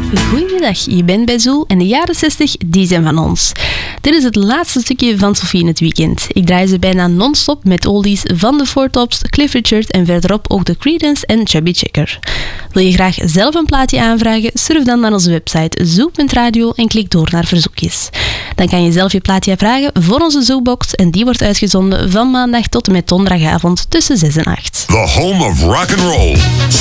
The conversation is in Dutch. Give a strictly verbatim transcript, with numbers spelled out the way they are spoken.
Goedemiddag, je bent bij Zoo en de jaren zestig, die zijn van ons. Dit is het laatste stukje van Sophie in het weekend. Ik draai ze bijna non-stop met oldies van de Four Tops, Cliff Richard en verderop ook de Creedence en Chubby Checker. Wil je graag zelf een plaatje aanvragen? Surf dan naar onze website zoo punt radio en klik door naar verzoekjes. Dan kan je zelf je plaatje vragen voor onze Zoobox en die wordt uitgezonden van maandag tot en met donderdagavond tussen zes en acht. The home of rock and roll.